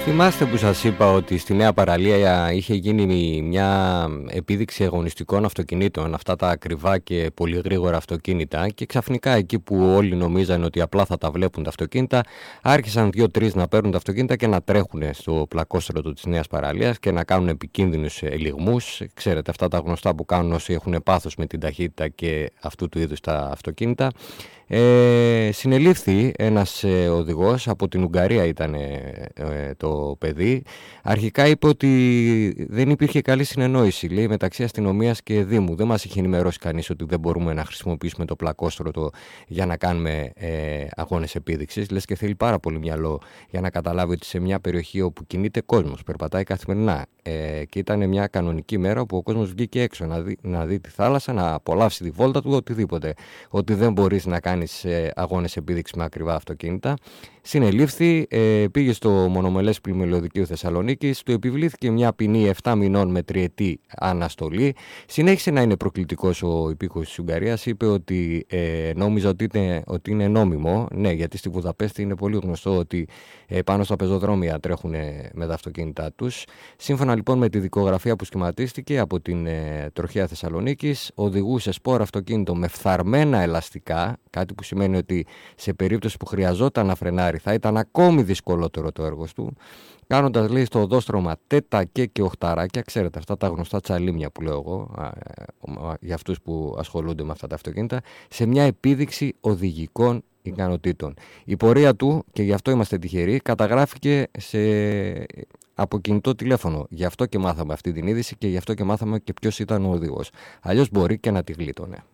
Θυμάστε που σας είπα ότι στη Νέα Παραλία είχε γίνει μια επίδειξη αγωνιστικών αυτοκινήτων, αυτά τα ακριβά και πολύ γρήγορα αυτοκίνητα, και ξαφνικά εκεί που όλοι νομίζαν ότι απλά θα τα βλέπουν τα αυτοκίνητα, άρχισαν 2-3 να παίρνουν τα αυτοκίνητα και να τρέχουν στο πλακόστρωτο της Νέας Παραλίας και να κάνουν επικίνδυνους ελιγμούς. Ξέρετε, αυτά τα γνωστά που κάνουν όσοι έχουν πάθος με την ταχύτητα και αυτού του είδους τα αυτοκίνητα. Συνελήφθη ένας οδηγός, από την Ουγγαρία ήταν το παιδί. Αρχικά είπε ότι δεν υπήρχε καλή συνεννόηση, λέει, μεταξύ αστυνομίας και Δήμου. Δεν μας είχε ενημερώσει κανείς ότι δεν μπορούμε να χρησιμοποιήσουμε το πλακόστρωτο για να κάνουμε αγώνες επίδειξης. Λες και θέλει πάρα πολύ μυαλό για να καταλάβει ότι σε μια περιοχή όπου κινείται κόσμος, περπατάει καθημερινά, και ήταν μια κανονική μέρα όπου ο κόσμος βγήκε έξω να δει τη θάλασσα, να απολαύσει τη βόλτα του, οτιδήποτε, ότι δεν μπορείς να κάνεις αγώνες επίδειξη με ακριβά αυτοκίνητα. Συνελήφθη, πήγε στο μονομελές πλημμυλοδικείο Θεσσαλονίκης, του επιβλήθηκε μια ποινή 7 μηνών με 3ετή αναστολή. Συνέχισε να είναι προκλητικός ο υπήκοος της Ουγγαρίας, είπε ότι νόμιζα ότι είναι νόμιμο. Ναι, γιατί στη Βουδαπέστη είναι πολύ γνωστό ότι πάνω στα πεζοδρόμια τρέχουν με τα αυτοκίνητά τους. Σύμφωνα λοιπόν με τη δικογραφία που σχηματίστηκε από την τροχέα Θεσσαλονίκης, οδηγούσε σπόρο αυτοκίνητο με φθαρμένα ελαστικά, κάτι που σημαίνει ότι σε περίπτωση που χρειαζόταν να φρενάρει θα ήταν ακόμη δυσκολότερο το έργο του, κάνοντας, λέει, στο οδόστρωμα τέτακε και οχταράκια, ξέρετε αυτά τα γνωστά τσαλίμια που λέω εγώ, για αυτούς που ασχολούνται με αυτά τα αυτοκίνητα, σε μια επίδειξη οδηγικών ικανοτήτων. Η πορεία του, και γι' αυτό είμαστε τυχεροί, καταγράφηκε από κινητό τηλέφωνο. Γι' αυτό και μάθαμε αυτή την είδηση και γι' αυτό και μάθαμε και ποιος ήταν ο οδηγός. Αλλιώς μπορεί και να τη γλίτωνε.